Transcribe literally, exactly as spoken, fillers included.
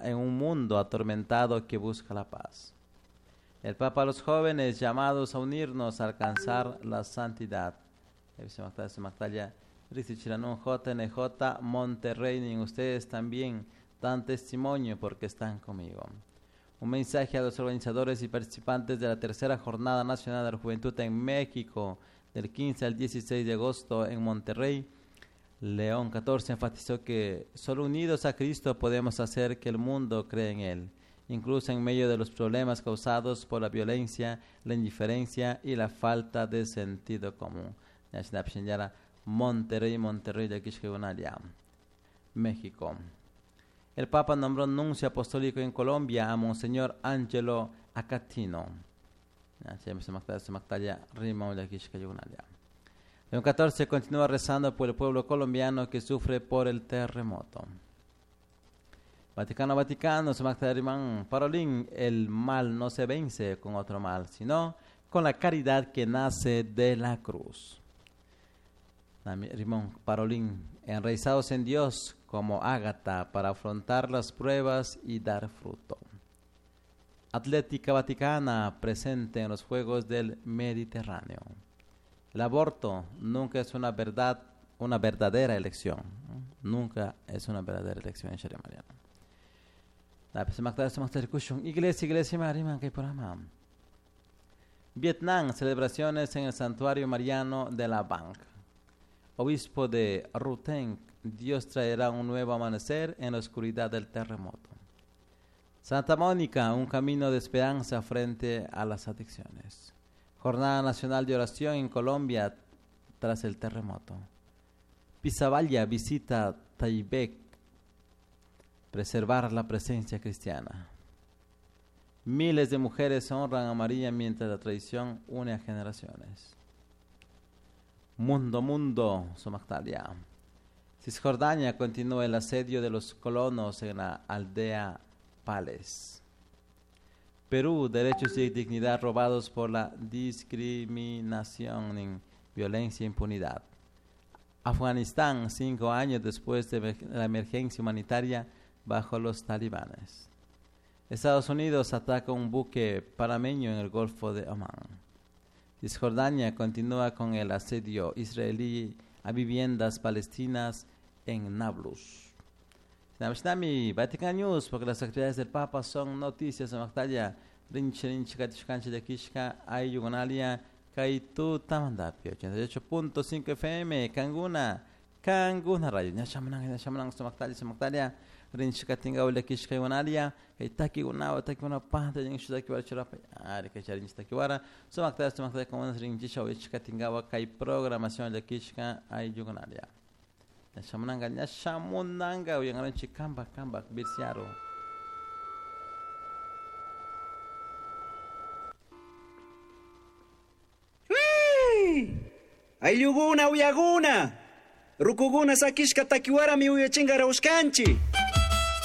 en un mundo atormentado que busca la paz. El Papa a los jóvenes llamados a unirnos a alcanzar la santidad. J N J Monterrey, ustedes también dan testimonio porque están conmigo. Un mensaje a los organizadores y participantes de la tercera Jornada Nacional de la Juventud en México, del quince al dieciséis de agosto en Monterrey. León catorce enfatizó que solo unidos a Cristo podemos hacer que el mundo crea en Él, incluso en medio de los problemas causados por la violencia, la indiferencia y la falta de sentido común. Monterrey, Monterrey de Quisquegunalia, México. El Papa nombró nuncio apostólico en Colombia a Monseñor Angelo Acatino. León catorce continúa rezando por el pueblo colombiano que sufre por el terremoto. Vaticano, Vaticano, Parolín, el mal no se vence con otro mal, sino con la caridad que nace de la cruz. Rimón, Parolín, enraizados en Dios como Ágata para afrontar las pruebas y dar fruto. Atlética Vaticana, presente en los Juegos del Mediterráneo. El aborto nunca es una verdad, una verdadera elección. Nunca es una verdadera elección en Sharia Mariana. Iglesia, iglesia Mariana, que programa. Vietnam, celebraciones en el Santuario Mariano de la Bank. Obispo de Ruteng, Dios traerá un nuevo amanecer en la oscuridad del terremoto. Santa Mónica, un camino de esperanza frente a las adicciones. Jornada Nacional de Oración en Colombia tras el terremoto. Pisaballa visita Taibek, preservar la presencia cristiana. Miles de mujeres honran a María mientras la tradición une a generaciones. Mundo, mundo, Somactalia. Cisjordania continúa el asedio de los colonos en la aldea Pales. Perú, derechos y dignidad robados por la discriminación, violencia e impunidad. Afganistán, cinco años después de la emergencia humanitaria bajo los talibanes. Estados Unidos ataca un buque panameño en el Golfo de Omán. Cisjordania continúa con el asedio israelí a viviendas palestinas en Nablus. Nami Vatican News, porque las actividades del Papa son noticias en Mactalla. Rinche, rinche, catishkanche de Kishka, Ayugonalia, Kaitu, Tamandapio, ochenta y ocho punto cinco F M, Kanguna, Kanguna Radio. Nyashamanang, Nyashamanang, Somactalia, Somactalia, Rinche, Katinga, Ule Kishka, Ayugonalia, Kaitaki, Unao, Taki, una panta, Yanshaki, Churapa, Ari, Kacharin, Takiwara, Somactalia, Somactalia, como Rinche, Shawich, Katingawa, Kai, programación de Kishka, Ayugonalia. Nyashamananga, Nyashamunanga, Uyangaran, Chikamba, Kamba, Birsiaro. Aylluguna uyaguna rukuguna sakishka takiwarami uyachingara uskanchi